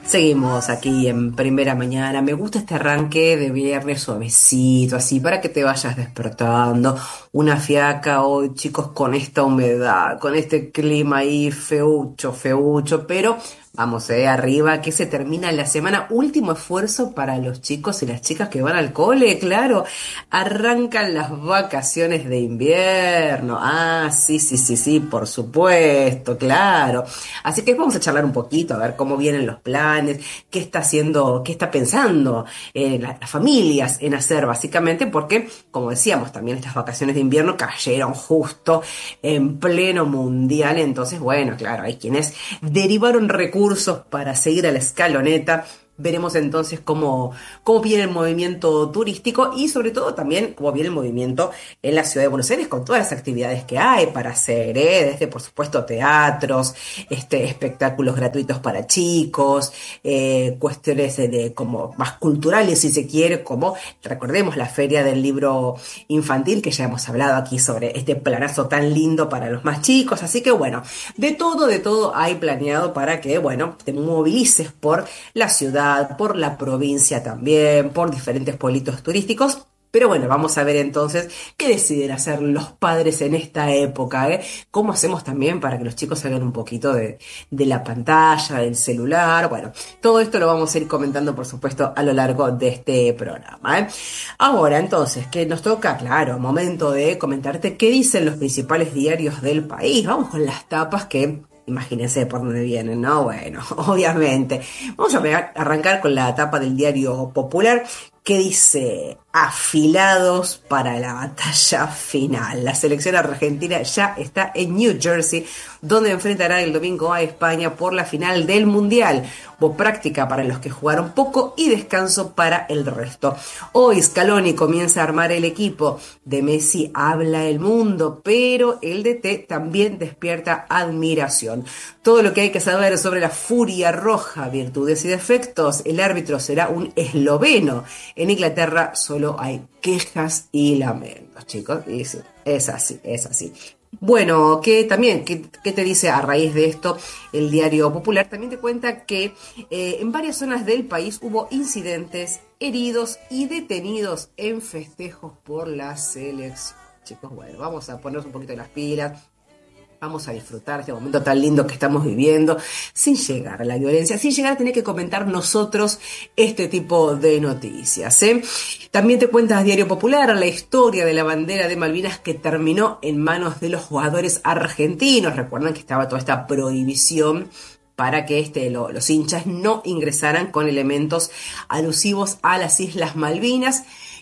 Seguimos aquí en Primera Mañana. Me gusta este arranque de viernes suavecito, así para que te vayas despertando. Una fiaca hoy, chicos, con esta humedad, con este clima ahí feucho, feucho, pero vamos, arriba, que se termina la semana. Último esfuerzo para los chicos y las chicas que van al cole, claro. Arrancan las vacaciones de invierno. Ah, sí, sí, sí, sí, por supuesto, claro. Así que vamos a charlar un poquito, a ver cómo vienen los planes, qué está haciendo, qué está pensando las familias en hacer, básicamente, porque, como decíamos, también estas vacaciones de invierno cayeron justo en pleno mundial. Entonces, bueno, claro, hay quienes derivaron recursos para seguir a la escaloneta. Veremos entonces cómo viene el movimiento turístico y sobre todo también cómo viene el movimiento en la ciudad de Buenos Aires con todas las actividades que hay para hacer, desde por supuesto teatros, espectáculos gratuitos para chicos, cuestiones como más culturales si se quiere, como recordemos la Feria del Libro Infantil, que ya hemos hablado aquí sobre este planazo tan lindo para los más chicos. Así que bueno, de todo hay planeado para que, bueno, te movilices por la ciudad, por la provincia también, por diferentes pueblitos turísticos. Pero bueno, vamos a ver entonces qué deciden hacer los padres en esta época, ¿eh? ¿Cómo hacemos también para que los chicos salgan un poquito de la pantalla, del celular? Bueno, todo esto lo vamos a ir comentando, por supuesto, a lo largo de este programa, ¿eh? Ahora, entonces, que nos toca, claro, momento de comentarte qué dicen los principales diarios del país. Vamos con las tapas que imagínense por dónde vienen, ¿no? Bueno, obviamente. Vamos a arrancar con la tapa del diario Popular que dice afilados para la batalla final. La selección argentina ya está en New Jersey, donde enfrentará el domingo a España por la final del Mundial. Hubo práctica para los que jugaron poco y descanso para el resto. Hoy Scaloni comienza a armar el equipo. De Messi habla el mundo, pero el DT también despierta admiración. Todo lo que hay que saber sobre la Furia Roja, virtudes y defectos. El árbitro será un esloveno. En Inglaterra solo hay quejas y lamentos, chicos. Y sí, es así, es así. Bueno, ¿qué te dice a raíz de esto el Diario Popular? También te cuenta que en varias zonas del país hubo incidentes, heridos y detenidos en festejos por la selección. Chicos, bueno, vamos a ponernos un poquito de las pilas. Vamos a disfrutar este momento tan lindo que estamos viviendo, sin llegar a la violencia, sin llegar a tener que comentar nosotros este tipo de noticias, ¿eh? También te cuenta Diario Popular la historia de la bandera de Malvinas que terminó en manos de los jugadores argentinos. Recuerdan que estaba toda esta prohibición para que los hinchas no ingresaran con elementos alusivos a las Islas Malvinas.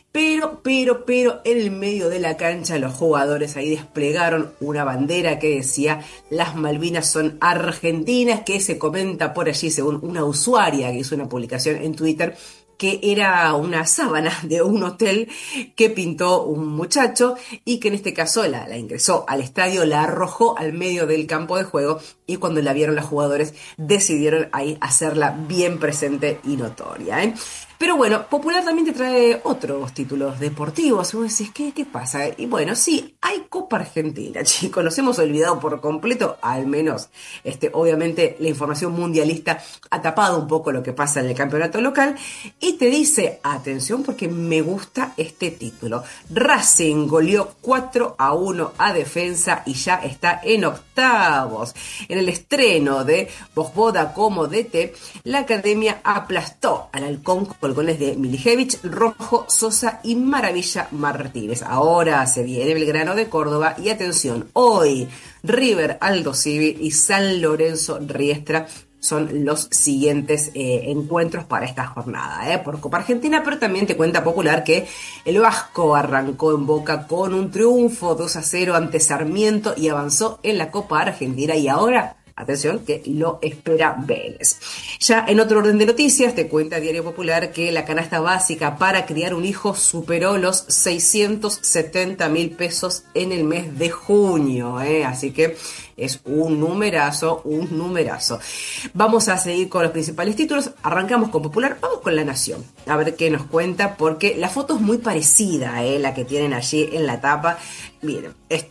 Pero, en el medio de la cancha los jugadores ahí desplegaron una bandera que decía las Malvinas son argentinas, que se comenta por allí según una usuaria que hizo una publicación en Twitter, que era una sábana de un hotel que pintó un muchacho y que en este caso la ingresó al estadio, la arrojó al medio del campo de juego y cuando la vieron los jugadores decidieron ahí hacerla bien presente y notoria, ¿eh? Pero bueno, Popular también te trae otros títulos deportivos. Y vos decís, ¿qué pasa? Y bueno, sí, hay Copa Argentina, chicos. Nos hemos olvidado por completo, al menos, obviamente, la información mundialista ha tapado un poco lo que pasa en el campeonato local. Y te dice, atención, porque me gusta este título. Racing goleó 4-1 a Defensa y ya está en octavos. En el estreno de Vojvoda como DT, la academia aplastó al Halcón con goles de Milicevic, Rojo, Sosa y Maravilla Martínez. Ahora se viene Belgrano de Córdoba y atención, hoy River Aldo Civi y San Lorenzo Riestra son los siguientes encuentros para esta jornada, por Copa Argentina, pero también te cuenta Popular que el Vasco arrancó en Boca con un triunfo 2-0 ante Sarmiento y avanzó en la Copa Argentina y ahora atención, que lo espera Vélez. Ya en otro orden de noticias, te cuenta Diario Popular que la canasta básica para criar un hijo superó los 670.000 pesos en el mes de junio, Así que es un numerazo, un numerazo. Vamos a seguir con los principales títulos. Arrancamos con Popular, vamos con La Nación. A ver qué nos cuenta, porque la foto es muy parecida, la que tienen allí en la tapa. Miren, esta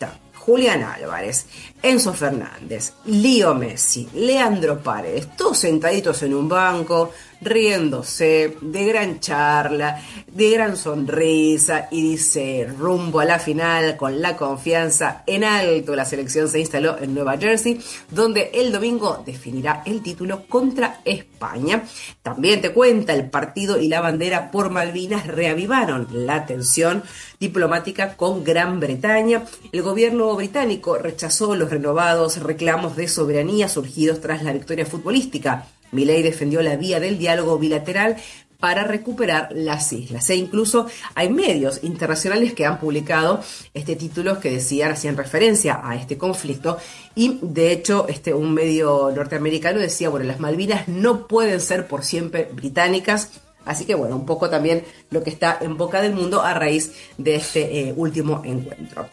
Julián Álvarez, Enzo Fernández, Leo Messi, Leandro Paredes, todos sentaditos en un banco, riéndose, de gran charla, de gran sonrisa, y dice: rumbo a la final con la confianza en alto. La selección se instaló en Nueva Jersey, donde el domingo definirá el título contra España. También te cuenta: el partido y la bandera por Malvinas reavivaron la tensión diplomática con Gran Bretaña. El gobierno británico rechazó los renovados reclamos de soberanía surgidos tras la victoria futbolística. Milei defendió la vía del diálogo bilateral para recuperar las islas. E incluso hay medios internacionales que han publicado títulos que hacían referencia a este conflicto. Y de hecho, un medio norteamericano decía: bueno, las Malvinas no pueden ser por siempre británicas. Así que bueno, un poco también lo que está en boca del mundo a raíz de este último encuentro.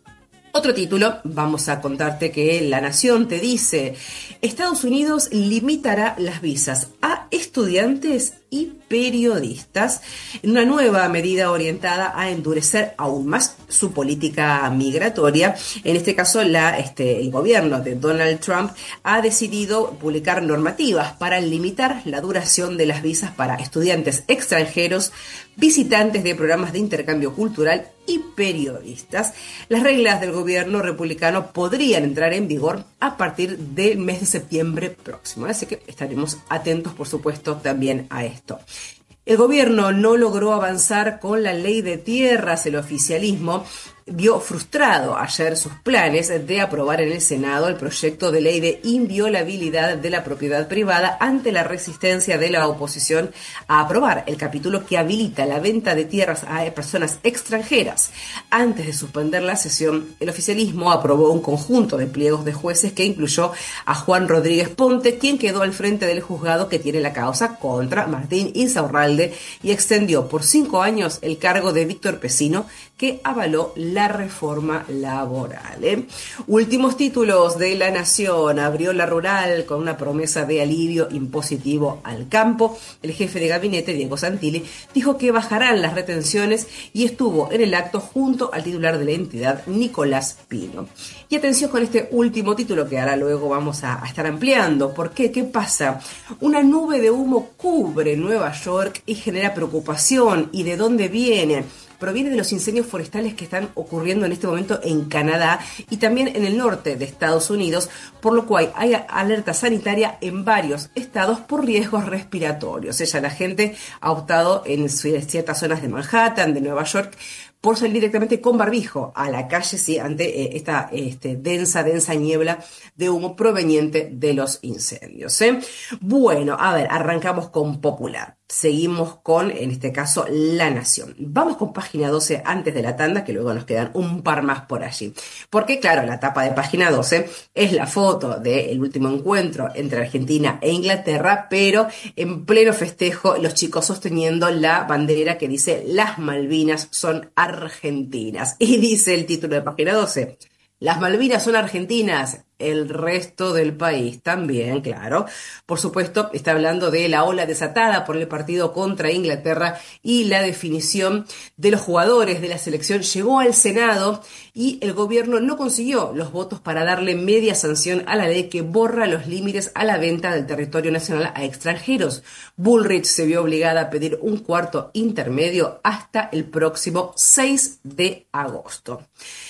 Otro título, vamos a contarte que La Nación te dice: Estados Unidos limitará las visas a estudiantes y periodistas en una nueva medida orientada a endurecer aún más su política migratoria. En este caso, el gobierno de Donald Trump ha decidido publicar normativas para limitar la duración de las visas para estudiantes extranjeros, visitantes de programas de intercambio cultural y periodistas. Las reglas del gobierno republicano podrían entrar en vigor a partir del mes de septiembre próximo. Así que estaremos atentos, por supuesto, también a esto. El gobierno no logró avanzar con la ley de tierras. El oficialismo vio frustrado ayer sus planes de aprobar en el Senado el proyecto de ley de inviolabilidad de la propiedad privada ante la resistencia de la oposición a aprobar el capítulo que habilita la venta de tierras a personas extranjeras. Antes de suspender la sesión, el oficialismo aprobó un conjunto de pliegos de jueces que incluyó a Juan Rodríguez Ponte, quien quedó al frente del juzgado que tiene la causa contra Martín Insaurralde, y extendió por 5 años el cargo de Víctor Pecino, que avaló la reforma laboral. Últimos títulos de La Nación. Abrió la rural con una promesa de alivio impositivo al campo. El jefe de gabinete, Diego Santilli, dijo que bajarán las retenciones y estuvo en el acto junto al titular de la entidad, Nicolás Pino. Y atención con este último título, que ahora luego vamos a estar ampliando. ¿Por qué? ¿Qué pasa? Una nube de humo cubre Nueva York y genera preocupación. ¿Y de dónde viene? Proviene de los incendios forestales que están ocurriendo en este momento en Canadá y también en el norte de Estados Unidos, por lo cual hay alerta sanitaria en varios estados por riesgos respiratorios. La gente ha optado en ciertas zonas de Manhattan, de Nueva York, por salir directamente con barbijo a la calle, sí, ante esta densa niebla de humo proveniente de los incendios. Bueno, a ver, arrancamos con Popular. Seguimos con, en este caso, La Nación. Vamos con página 12 antes de la tanda, que luego nos quedan un par más por allí. Porque, claro, la tapa de página 12 es la foto del último encuentro entre Argentina e Inglaterra, pero en pleno festejo, los chicos sosteniendo la bandera que dice: las Malvinas son argentinas. Y dice el título de página 12: las Malvinas son argentinas, el resto del país también, claro. Por supuesto, está hablando de la ola desatada por el partido contra Inglaterra, y la definición de los jugadores de la selección llegó al Senado y el gobierno no consiguió los votos para darle media sanción a la ley que borra los límites a la venta del territorio nacional a extranjeros. Bullrich se vio obligada a pedir un cuarto intermedio hasta el próximo 6 de agosto.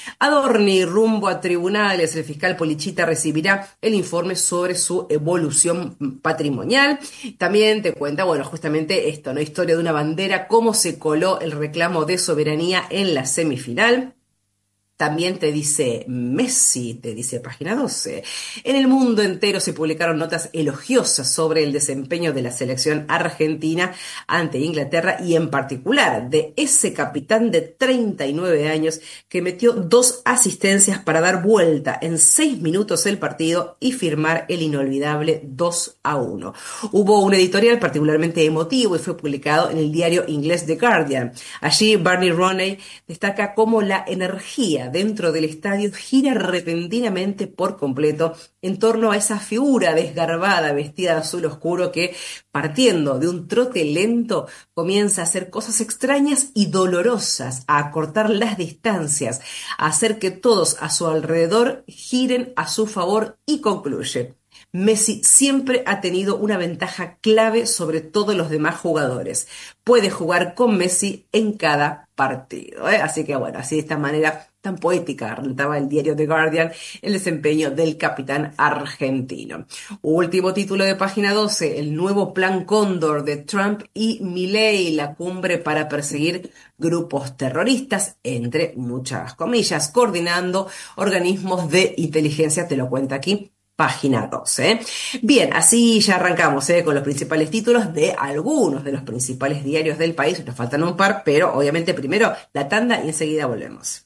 Adorni rumbo a tribunales. El fiscal Polichita recibirá el informe sobre su evolución patrimonial. También te cuenta, bueno, justamente esto, ¿no? Historia de una bandera, cómo se coló el reclamo de soberanía en la semifinal. También te dice Messi, te dice página 12. En el mundo entero se publicaron notas elogiosas sobre el desempeño de la selección argentina ante Inglaterra, y en particular de ese capitán de 39 años que metió 2 asistencias para dar vuelta en 6 minutos el partido y firmar el inolvidable 2-1. Hubo un editorial particularmente emotivo y fue publicado en el diario inglés The Guardian. Allí Barney Ronay destaca cómo la energía música dentro del estadio gira repentinamente por completo en torno a esa figura desgarbada vestida de azul oscuro que, partiendo de un trote lento, comienza a hacer cosas extrañas y dolorosas, a acortar las distancias, a hacer que todos a su alrededor giren a su favor y concluye. Messi siempre ha tenido una ventaja clave sobre todos los demás jugadores. Puede jugar con Messi en cada partido, ¿eh? Así que bueno, así de esta manera tan poética relataba el diario The Guardian el desempeño del capitán argentino. Último título de página 12, el nuevo plan Cóndor de Trump y Milei, la cumbre para perseguir grupos terroristas, entre muchas comillas, coordinando organismos de inteligencia, te lo cuenta aquí. Página 12. Bien, así ya arrancamos con los principales títulos de algunos de los principales diarios del país. Nos faltan un par, pero obviamente primero la tanda y enseguida volvemos.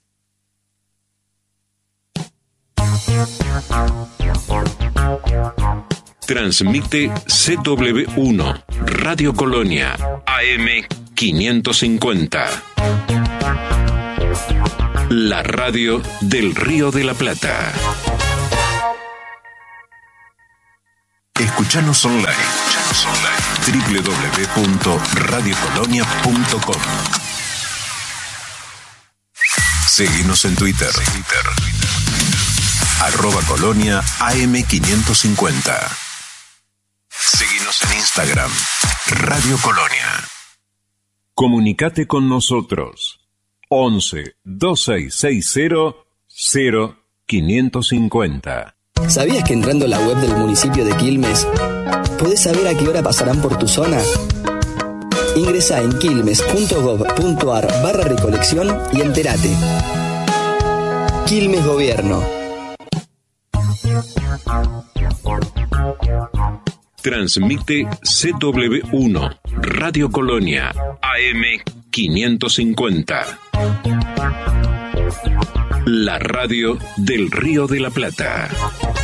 Transmite CW1, Radio Colonia, AM 550. La radio del Río de la Plata. Escuchanos online. www.radiocolonia.com. Seguinos en Twitter. @Colonia AM550. Seguinos en Instagram. Radio Colonia. Comunicate con nosotros. 11 2660 0550. ¿Sabías que entrando a la web del municipio de Quilmes podés saber a qué hora pasarán por tu zona? Ingresá en quilmes.gov.ar/recolección y entérate. Quilmes Gobierno. Transmite CW1, Radio Colonia, AM 550. La radio del Río de la Plata.